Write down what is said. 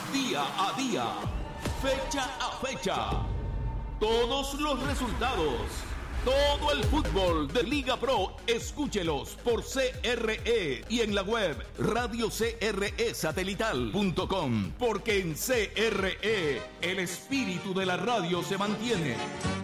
día a día, fecha a fecha. Todos los resultados, todo el fútbol de Liga Pro, escúchelos por CRE y en la web radiocresatelital.com, porque en CRE el espíritu de la radio se mantiene.